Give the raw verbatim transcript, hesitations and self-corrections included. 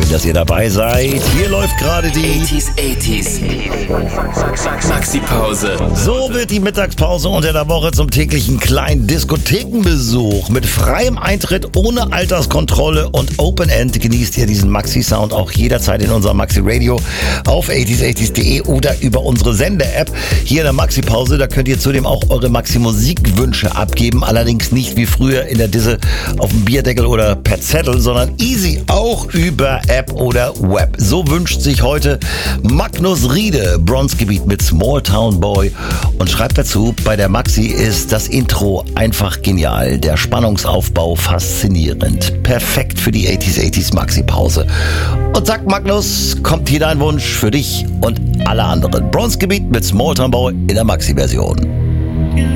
Schön, dass ihr dabei seid. Hier läuft gerade die achtziger, achtziger Maxi-Pause. So wird die Mittagspause unter der Woche zum täglichen kleinen Diskothekenbesuch. Mit freiem Eintritt, ohne Alterskontrolle und Open End genießt ihr diesen Maxi-Sound auch jederzeit in unserem Maxi-Radio auf achtziger achtzig punkt de oder über unsere Sende-App. Hier in der Maxi-Pause, da könnt ihr zudem auch eure Maxi-Musikwünsche abgeben. Allerdings nicht wie früher in der Disse auf dem Bierdeckel oder per Zettel, sondern easy auch über App oder Web. So wünscht sich heute Magnus Riede Bronzegebiet mit Small Town Boy und schreibt dazu, bei der Maxi ist das Intro einfach genial, der Spannungsaufbau faszinierend. Perfekt für die achtziger achtzig Maxi-Pause. Und sagt Magnus, kommt hier dein Wunsch für dich und alle anderen. Bronzegebiet mit Small Town Boy in der Maxi-Version.